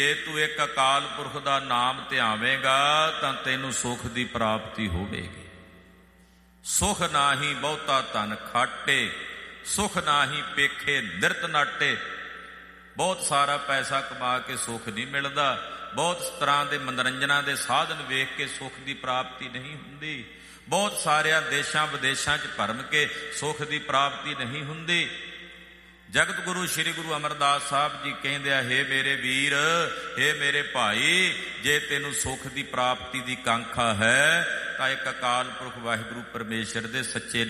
ਜੇ ਤੂੰ ਇੱਕ ਅਕਾਲ ਪੁਰਖ ਦਾ ਨਾਮ ਧਿਆਵੇਂਗਾ ਤਾਂ ਤੈਨੂੰ ਸੁਖ ਦੀ ਪ੍ਰਾਪਤੀ ਹੋਵੇਗੀ। ਸੁਖ ਨਾਹੀ ਬਹੁਤਾ ਧਨ ਖਾਟੇ, ਸੁਖ ਨਾਹੀ ਪੇਖੇ ਨਿਰਤ ਨਾਟੇ। ਬਹੁਤ ਸਾਰਾ ਪੈਸਾ ਕਮਾ ਕੇ ਸੁਖ ਨਹੀਂ ਮਿਲਦਾ, ਬਹੁਤ ਤਰ੍ਹਾਂ ਦੇ ਮਨੋਰੰਜਨਾਂ ਦੇ ਸਾਧਨ ਵੇਖ ਕੇ ਸੁਖ ਦੀ ਪ੍ਰਾਪਤੀ ਨਹੀਂ ਹੁੰਦੀ, ਬਹੁਤ ਸਾਰਿਆਂ ਦੇਸ਼ਾਂ ਵਿਦੇਸ਼ਾਂ 'ਚ ਭਰਮ ਕੇ ਸੁਖ ਦੀ ਪ੍ਰਾਪਤੀ ਨਹੀਂ ਹੁੰਦੀ। ਜਗਤ ਗੁਰੂ ਸ੍ਰੀ ਗੁਰੂ ਅਮਰਦਾਸ ਸਾਹਿਬ ਜੀ ਕਹਿੰਦੇ ਆ, ਹੇ ਮੇਰੇ ਵੀਰ, ਹੇ ਮੇਰੇ ਭਾਈ, ਜੇ ਤੈਨੂੰ ਸੁਖ ਦੀ ਪ੍ਰਾਪਤੀ ਦੀ ਕਾਂਖਾ ਹੈ ਤਾਂ ਇੱਕ ਅਕਾਲ ਪੁਰਖ ਵਾਹਿਗੁਰੂ ਪਰਮੇਸ਼ਰ ਦੇ ਸੱਚੇ